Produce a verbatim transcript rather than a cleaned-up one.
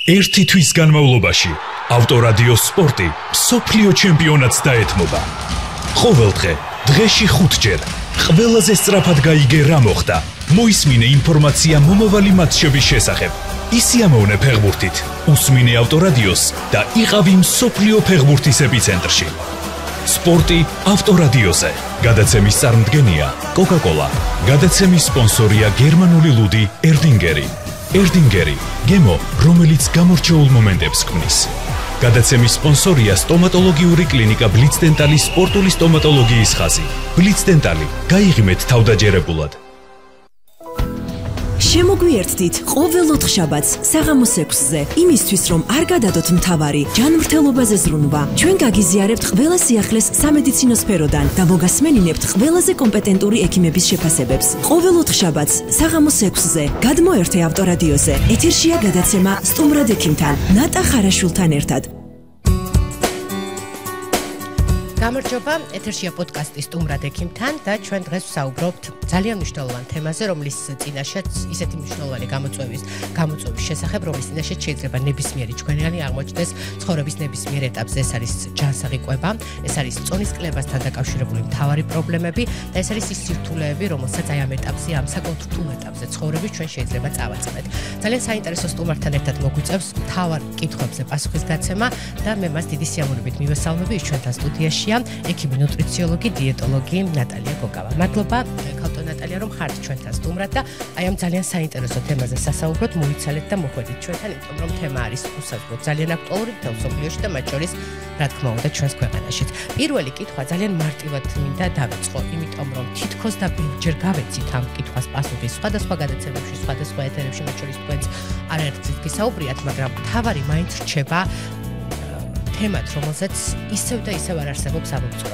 ერთი თვის განმავლობაში ავტორადიო სპორტი მსოფლიო ჩემპიონატს დაეთმობა. ყოველ დღე, დღეში ხუთჯერ, ყველაზე სწრაფად გაიგე რა მოხდა. მოისმინე ინფორმაცია მომავალი მატჩების შესახებ. ისიამოვნე ფეხბურთით, უსმინე ავტორადიოს და იყავი მსოფლიო ფეხბურთის ეპიცენტრში. სპორტი ავტორადიოზე. გადაცემის წარმდგენია კოკა-კოლა. გადაცემის სპონსორია გერმანული ლუდი ერდინგერი. ერდინგერი, გემო, რომელიც გამორჩეულ მომენტებს ქმნის. გადაცემის სპონსორია სტომატოლოგიური კლინიკა ბლიცდენტალის სპორტული სტომატოლოგიის ხაზი. ბლიცდენტალი, გაიღიმეთ თავდაჯერებულად. შემოგვიერთდით ყოველ ოთხშაბათს საღამოს ექვსზე, იმისთვის რომ არ გადადოთ მთავარი ჯანმრთელობაზე ზრუნვა. ჩვენ გაგიზიარებთ ყველა სიახლეს სამედიცინო სფეროდან და მოგასმენინებთ ყველაზე კომპეტენტური ექიმების შეფასებებს. ყოველ ოთხშაბათს საღამოს ექვსზე გადმოერთე ავტორადიოზე. ეთერშია გადაცემა სტუმრად ექიმთან, ნატა ხარაშვილთან ერთად. გამარჯობა, ეთერშია პოდკასტი სტუმრად ექიმთან და ჩვენ დღეს ვსაუბრობთ ძალიან მნიშვნელოვან თემაზე, რომლის წინაშეც ისეთი მნიშვნელოვანი გამოწვევის გამოწვევის შესახებ, რომლის წინაშეც შეიძლება ნებისმიერი ჩვენიანი აღმოჩნდეს ცხოვრების ნებისმიერ ეტაპზე. ეს არის ჯანსაღი კვება, ეს არის წონის კლებასთან დაკავშირებული მთავარი პრობლემები და ეს არის ის სირთულეები, რომელსაც აი ამ ეტაპზე, ამ საკმაოდ რთულ ეტაპზე ცხოვრების ჩვენ შეიძლება წავაწყდეთ. ძალიან საინტერესო სტუმართან ერთად მოგვიწევს მთავარ კითხვებზე პასუხისგაცემა და მე მას დიდი სიამოვნებით მივესალმები ის ჩვენთან სტუდიაში. ექიმი ნუტრიციოლოგი, დიეტოლოგი ნატალია გოგავა. მადლობა ქალბატონ ნატალია, რომ ხართ ჩვენთან სტუმრად და აი ამ ძალიან საინტერესო თემაზე სასაუბროთ, მოიცალეთ და მოხვედით ჩვენთან, იმიტომ რომ თემა არის უსაზღვროდ ძალიან აქტუალური მთელ მსოფლიოში და მათ შორის რა თქმა უნდა ჩვენს ქვეყანაშიც. პირველი კითხვა ძალიან მარტივად მინდა დავიწყო, იმიტომ რომ თითქოს და ბევრჯერ გავეცით ამ კითხვას პასუხი სხვადასხვა გადაცემებში, სხვადასხვა ეთერებში, მათ შორის თქვენც არაერთგზით გისაუბრიათ, მაგრამ თავარი მაინც რჩება თემად, რომელსაც ისევ და ისევ არ არსებობს ამომწყრო.